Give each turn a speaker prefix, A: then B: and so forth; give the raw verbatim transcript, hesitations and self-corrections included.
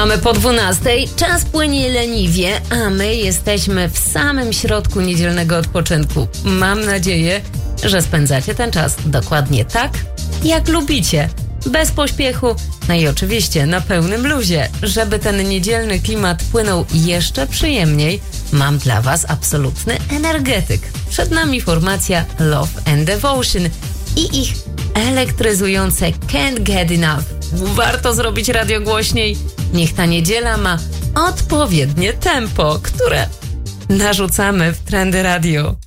A: Mamy po dwunastej, czas płynie leniwie, a my jesteśmy w samym środku niedzielnego odpoczynku. Mam nadzieję, że spędzacie ten czas dokładnie tak, jak lubicie. Bez pośpiechu, no i oczywiście na pełnym luzie. Żeby ten niedzielny klimat płynął jeszcze przyjemniej, mam dla Was absolutny energetyk. Przed nami formacja Love and Devotion i ich elektryzujące Can't Get Enough. Warto zrobić radio głośniej. Niech ta niedziela ma odpowiednie tempo, które narzucamy w Trendy Radio.